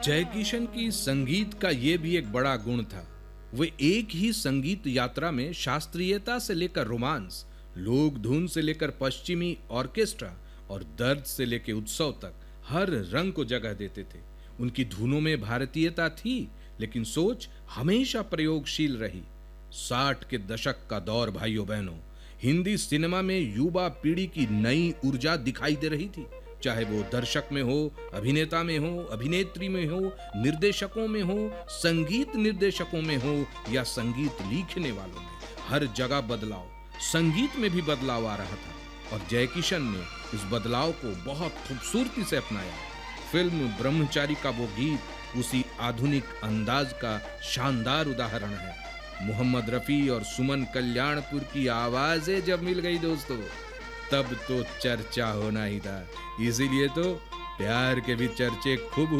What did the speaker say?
जय किशन की संगीत का ये भी एक बड़ा गुण था। वे एक ही संगीत यात्रा में शास्त्रीयता से लेकर रोमांस, लोक धुन से लेकर पश्चिमी ऑर्केस्ट्रा और दर्द से लेकर उत्सव तक हर रंग को जगह देते थे। उनकी धुनों में भारतीयता थी, लेकिन सोच हमेशा प्रयोगशील रही। 60 के दशक का दौर भाइयों बहनों, हिंदी सिनेमा में युवा पीढ़ी की नई ऊर्जा दिखाई दे रही थी। चाहे वो दर्शक में हो, अभिनेता में हो, अभिनेत्री में हो, निर्देशकों में हो, संगीत निर्देशकों में हो या संगीत लिखने वालों में, हर जगह बदलाव, संगीत में भी बदलाव आ रहा था और जय किशन ने इस बदलाव को बहुत खूबसूरती से अपनाया। फिल्म ब्रह्मचारी का वो गीत उसी आधुनिक अंदाज का शानदार उदाहरण है। मोहम्मद रफी और सुमन कल्याणपुर की आवाजें जब मिल गई दोस्तों, तब तो चर्चा होना ही था। इसीलिए तो प्यार के भी चर्चे खूब